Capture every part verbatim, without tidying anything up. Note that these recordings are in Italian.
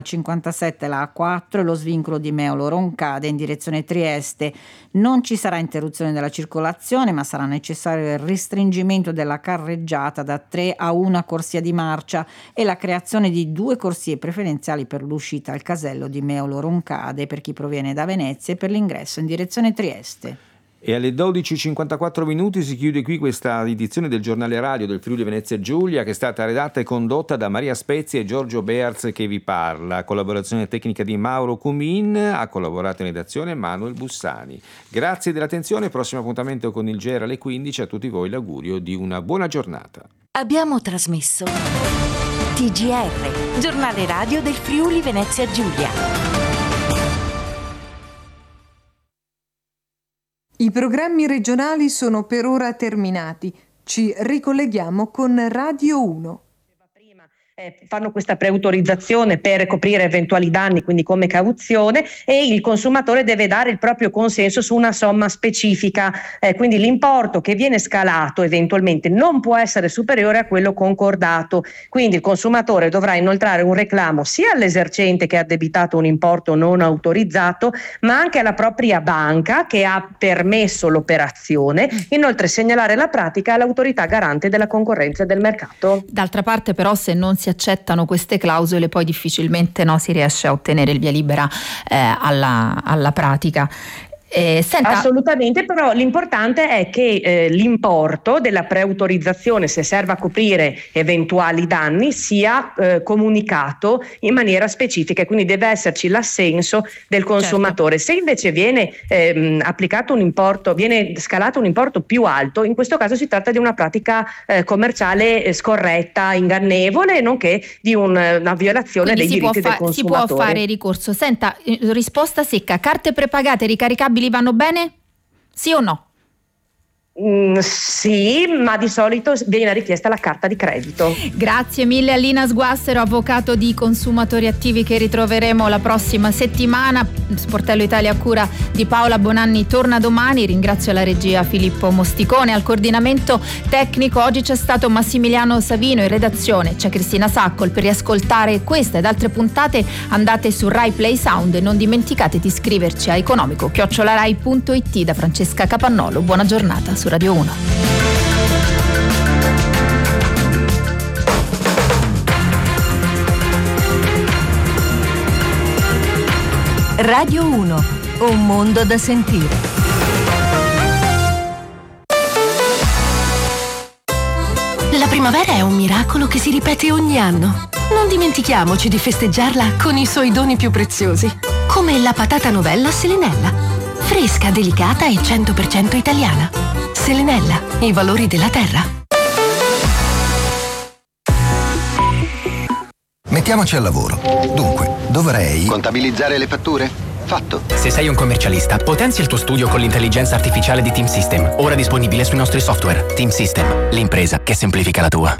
cinquantasette la A quattro e lo svincolo di Meolo Roncade in direzione Trieste. Non ci sarà interruzione della circolazione, ma sarà necessario il restringimento della carreggiata da tre a una corsia di marcia e la creazione di due corsie preferenziali per l'uscita al casello di Meolo Roncade per chi proviene da Venezia e per l'ingresso in direzione Trieste. E alle dodici e cinquantaquattro minuti si chiude qui questa edizione del giornale radio del Friuli Venezia Giulia, che è stata redatta e condotta da Maria Spezia e Giorgio Bearz che vi parla. Collaborazione tecnica di Mauro Cumin, ha collaborato in redazione Manuel Bussani. Grazie dell'attenzione, prossimo appuntamento con il G R alle quindici. A tutti voi l'augurio di una buona giornata. Abbiamo trasmesso T G R, giornale radio del Friuli Venezia Giulia. I programmi regionali sono per ora terminati. Ci ricolleghiamo con Radio uno. Eh, fanno questa preautorizzazione per coprire eventuali danni, quindi come cauzione, e il consumatore deve dare il proprio consenso su una somma specifica, eh, quindi l'importo che viene scalato eventualmente non può essere superiore a quello concordato, quindi il consumatore dovrà inoltrare un reclamo sia all'esercente che ha addebitato un importo non autorizzato, ma anche alla propria banca che ha permesso l'operazione, inoltre segnalare la pratica all'autorità garante della concorrenza e del mercato. D'altra parte però, se non si accettano queste clausole, poi difficilmente no, si riesce a ottenere il via libera eh, alla, alla pratica. Eh, senta... Assolutamente, però l'importante è che eh, l'importo della preautorizzazione, se serve a coprire eventuali danni, sia eh, comunicato in maniera specifica, e quindi deve esserci l'assenso del consumatore. Certo. Se invece viene ehm, applicato un importo, viene scalato un importo più alto, in questo caso si tratta di una pratica eh, commerciale eh, scorretta, ingannevole, nonché di un, una violazione quindi dei diritti fa- del consumatore. Si può fare ricorso. Senta, risposta secca: carte prepagate ricaricabili vanno bene? Sì o no? Mm, sì, ma di solito viene richiesta la carta di credito. Grazie mille a Lina Sguassero, avvocato di consumatori attivi, che ritroveremo la prossima settimana. Sportello Italia a cura di Paola Bonanni torna domani. Ringrazio la regia Filippo Mosticone. Al coordinamento tecnico oggi c'è stato Massimiliano Savino, in redazione c'è Cristina Saccol. Per riascoltare queste ed altre puntate andate su Rai Play Sound e non dimenticate di iscriverci a economico chiocciola rai punto it. Da Francesca Capannolo, buona giornata su Radio uno. Radio uno, un mondo da sentire. La primavera è un miracolo che si ripete ogni anno. Non dimentichiamoci di festeggiarla con i suoi doni più preziosi, come la patata novella Selenella. Fresca, delicata e cento per cento italiana. Selenella, i valori della terra. Mettiamoci al lavoro. Dunque, dovrei... contabilizzare le fatture? Fatto. Se sei un commercialista, potenzia il tuo studio con l'intelligenza artificiale di Team System, ora disponibile sui nostri software. Team System, l'impresa che semplifica la tua.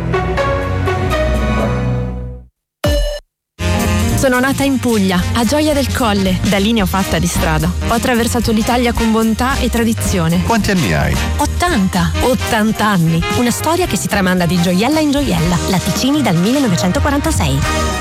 Sono nata in Puglia, a Gioia del Colle. Da lì ne ho fatta di strada. Ho attraversato l'Italia con bontà e tradizione. Quanti anni hai? ottanta. ottanta anni. Una storia che si tramanda di gioiella in gioiella. Latticini dal millenovecentoquarantasei.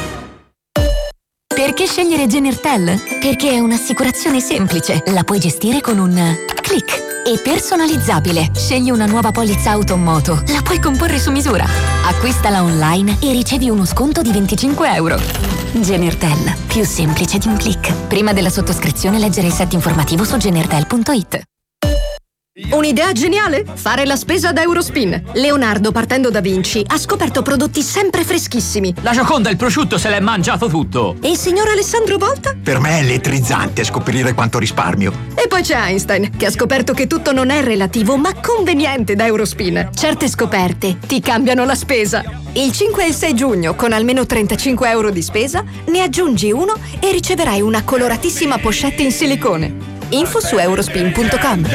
Perché scegliere Genertel? Perché è un'assicurazione semplice. La puoi gestire con un click. E personalizzabile. Scegli una nuova polizza auto o moto. La puoi comporre su misura. Acquistala online e ricevi uno sconto di venticinque euro. Genertel, più semplice di un click. Prima della sottoscrizione leggere il set informativo su genertel punto it. Un'idea geniale? Fare la spesa da Eurospin. Leonardo, partendo da Vinci, ha scoperto prodotti sempre freschissimi. La Gioconda, il prosciutto, se l'è mangiato tutto. E il signor Alessandro Volta? Per me è elettrizzante scoprire quanto risparmio. E poi c'è Einstein, che ha scoperto che tutto non è relativo, ma conveniente da Eurospin. Certe scoperte ti cambiano la spesa. Il cinque e il sei giugno, con almeno trentacinque euro di spesa, ne aggiungi uno e riceverai una coloratissima pochette in silicone. Info su eurospin punto com.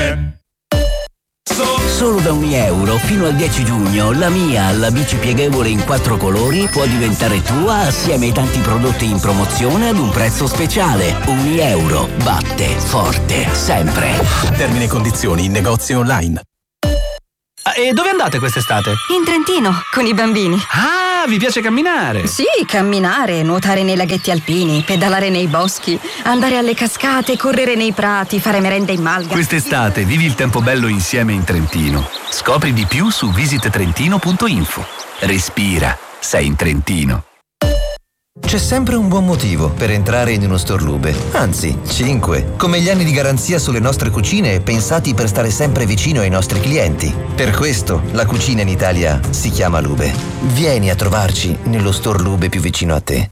Solo da un euro fino al dieci giugno la mia, la bici pieghevole in quattro colori, può diventare tua assieme ai tanti prodotti in promozione ad un prezzo speciale. Un euro batte forte sempre. Termini e condizioni in negozi online. E dove andate quest'estate? In Trentino, con i bambini. Ah, Ah, vi piace camminare? Sì, camminare, nuotare nei laghetti alpini, pedalare nei boschi, andare alle cascate, correre nei prati, fare merenda in malga. Quest'estate vivi il tempo bello insieme in Trentino. Scopri di più su visit trentino punto info. Respira, sei in Trentino. C'è sempre un buon motivo per entrare in uno store Lube, anzi cinque, come gli anni di garanzia sulle nostre cucine pensati per stare sempre vicino ai nostri clienti. Per questo la cucina in Italia si chiama Lube. Vieni a trovarci nello store Lube più vicino a te.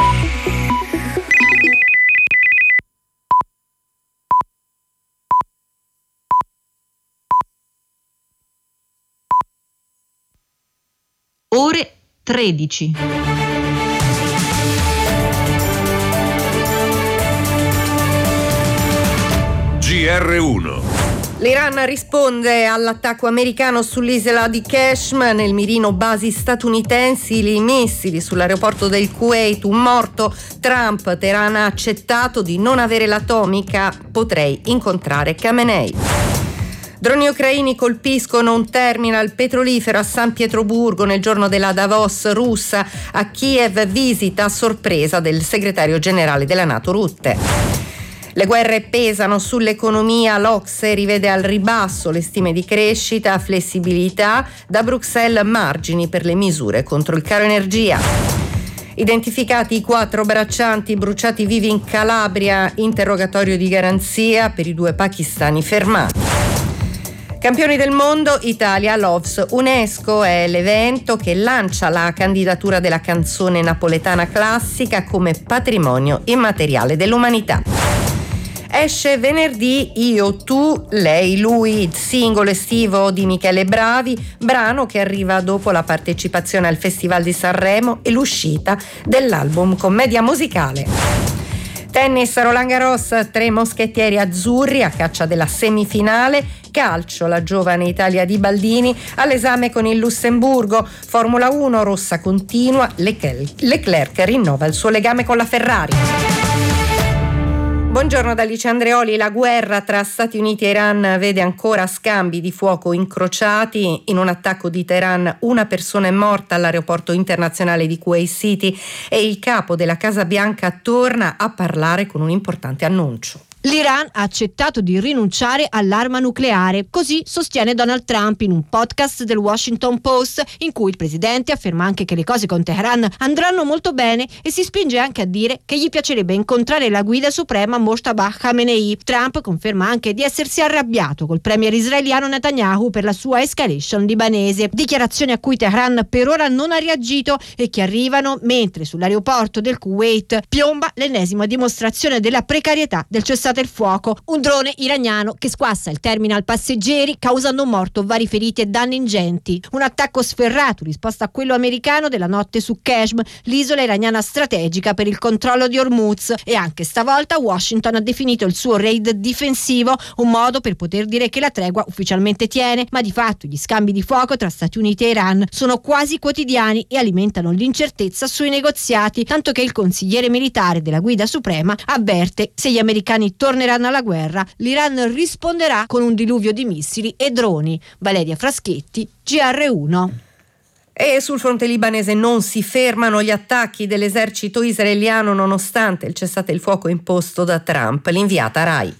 Ore tredici. G R uno. L'Iran risponde all'attacco americano sull'isola di Qashm, nel mirino basi statunitensi, i missili sull'aeroporto del Kuwait, un morto. Trump, Teheran ha accettato di non avere l'atomica, potrei incontrare Khamenei. Droni ucraini colpiscono un terminal petrolifero a San Pietroburgo nel giorno della Davos russa. A Kiev visita a sorpresa del segretario generale della NATO Rutte. Le guerre pesano sull'economia, l'O C S E rivede al ribasso le stime di crescita, flessibilità, da Bruxelles margini per le misure contro il caro energia. Identificati i quattro braccianti bruciati vivi in Calabria, interrogatorio di garanzia per i due pakistani fermati. Campioni del mondo, Italia Loves UNESCO è l'evento che lancia la candidatura della canzone napoletana classica come patrimonio immateriale dell'umanità. Esce venerdì Io, tu, lei, lui, il singolo estivo di Michele Bravi, brano che arriva dopo la partecipazione al Festival di Sanremo e l'uscita dell'album commedia musicale. Tennis, Roland Garros, tre moschettieri azzurri a caccia della semifinale. Calcio, la giovane Italia di Baldini all'esame con il Lussemburgo. Formula uno, rossa continua, Leclerc rinnova il suo legame con la Ferrari. Buongiorno da Alice Andreoli. La guerra tra Stati Uniti e Iran vede ancora scambi di fuoco incrociati. In un attacco di Teheran una persona è morta all'aeroporto internazionale di Kuwait City e il capo della Casa Bianca torna a parlare con un importante annuncio. L'Iran ha accettato di rinunciare all'arma nucleare, così sostiene Donald Trump in un podcast del Washington Post, in cui il presidente afferma anche che le cose con Teheran andranno molto bene e si spinge anche a dire che gli piacerebbe incontrare la guida suprema Mojtaba Khamenei. Trump conferma anche di essersi arrabbiato col premier israeliano Netanyahu per la sua escalation libanese, dichiarazioni a cui Teheran per ora non ha reagito e che arrivano mentre sull'aeroporto del Kuwait piomba l'ennesima dimostrazione della precarietà del cessato il fuoco, un drone iraniano che squassa il terminal passeggeri causando un morto, vari feriti e danni ingenti. Un attacco sferrato risposta a quello americano della notte su Qashm, l'isola iraniana strategica per il controllo di Hormuz, e anche stavolta Washington ha definito il suo raid difensivo, un modo per poter dire che la tregua ufficialmente tiene, ma di fatto gli scambi di fuoco tra Stati Uniti e Iran sono quasi quotidiani e alimentano l'incertezza sui negoziati, tanto che il consigliere militare della guida suprema avverte: se gli americani torneranno alla guerra, l'Iran risponderà con un diluvio di missili e droni. Valeria Fraschetti, G R uno. E sul fronte libanese non si fermano gli attacchi dell'esercito israeliano nonostante il cessate il fuoco imposto da Trump. L'inviata Rai.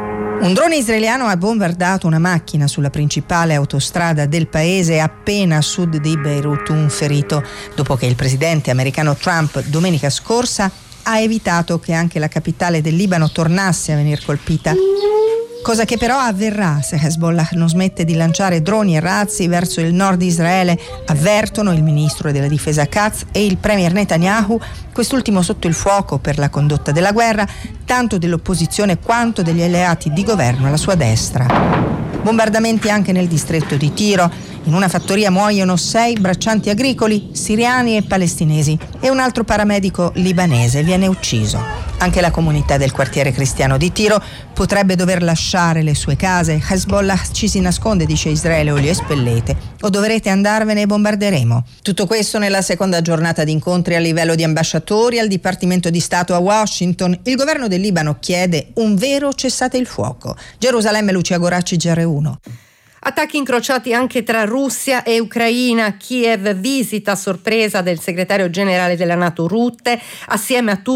Un drone israeliano ha bombardato una macchina sulla principale autostrada del paese appena a sud di Beirut, un ferito, dopo che il presidente americano Trump domenica scorsa ha evitato che anche la capitale del Libano tornasse a venir colpita. Cosa che però avverrà se Hezbollah non smette di lanciare droni e razzi verso il nord di Israele, avvertono il ministro della difesa Katz e il premier Netanyahu, quest'ultimo sotto il fuoco per la condotta della guerra, tanto dell'opposizione quanto degli alleati di governo alla sua destra. Bombardamenti anche nel distretto di Tiro. In una fattoria muoiono sei braccianti agricoli, siriani e palestinesi, e un altro paramedico libanese viene ucciso. Anche la comunità del quartiere cristiano di Tiro potrebbe dover lasciare le sue case. Hezbollah ci si nasconde, dice Israele, o li espellete o dovrete andarvene e bombarderemo. Tutto questo nella seconda giornata di incontri a livello di ambasciatori al Dipartimento di Stato a Washington. Il governo del Libano chiede un vero cessate il fuoco. Gerusalemme, Lucia Goracci, G R uno. Attacchi incrociati anche tra Russia e Ucraina. Kiev visita a sorpresa del segretario generale della NATO Rutte, assieme a tutti